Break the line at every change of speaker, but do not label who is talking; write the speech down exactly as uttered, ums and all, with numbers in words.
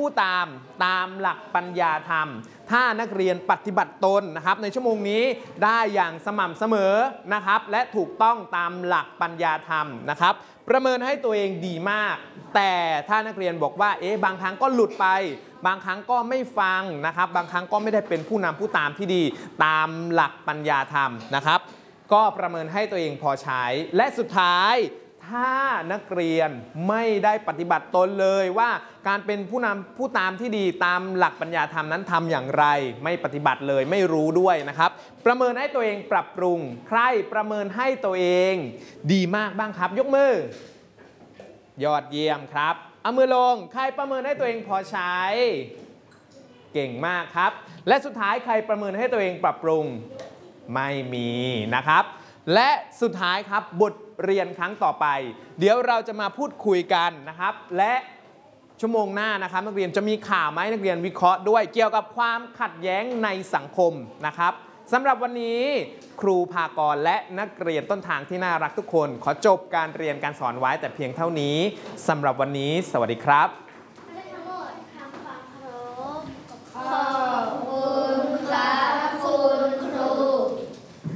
ผู้ตามตามหลักปัญญาธรรมถ้านักเรียนปฏิบัติตนนะครับในชั่วโมงนี้ได้อย่างสม่ำเสมอนะครับและถูกต้องตามหลักปัญญาธรรมนะครับประเมินให้ตัวเองดีมากแต่ถ้านักเรียนบอกว่าเอ๊ะบางครั้งก็หลุดไปบางครั้งก็ไม่ฟังนะครับบางครั้งก็ไม่ได้เป็นผู้นำผู้ตามที่ดีตามหลักปัญญาธรรมนะครับก็ประเมินให้ตัวเองพอใช้และสุดท้ายถ้านักเรียนไม่ได้ปฏิบัติตนเลยว่าการเป็นผู้นำผู้ตามที่ดีตามหลักปัญญาธรรมนั้นทำอย่างไรไม่ปฏิบัติเลยไม่รู้ด้วยนะครับประเมินให้ตัวเองปรับปรุงใครประเมินให้ตัวเองดีมากบ้างครับยกมือยอดเยี่ยมครับเอามือลงใครประเมินให้ตัวเองพอใช้เก่งมากครับและสุดท้ายใครประเมินให้ตัวเองปรับปรุงไม่มีนะครับและสุดท้ายครับบทเรียนครั้งต่อไปเดี๋ยวเราจะมาพูดคุยกันนะครับและชั่วโมงหน้านะครับนักเรียนจะมีข่าวไหมนักเรียนวิเคราะห์ด้วยเกี่ยวกับความขัดแย้งในสังคมนะครับสำหรับวันนี้ครูภากรและนักเรียนต้นทางที่น่ารักทุกคนขอจบการเรียนการสอนไว้แต่เพียงเท่านี้สำหรับวันนี้สวัสดีครับ